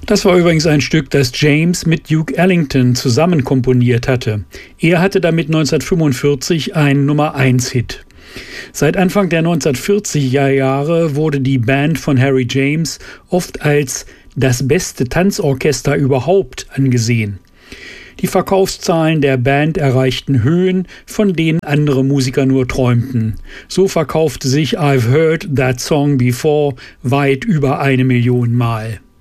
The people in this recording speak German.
Das war übrigens ein Stück, das James mit Duke Ellington zusammen komponiert hatte. Er hatte damit 1945 einen Nummer-1-Hit. Seit Anfang der 1940er Jahre wurde die Band von Harry James oft als das beste Tanzorchester überhaupt angesehen. Die Verkaufszahlen der Band erreichten Höhen, von denen andere Musiker nur träumten. So verkaufte sich I've Heard That Song Before weit über 1 Million Mal.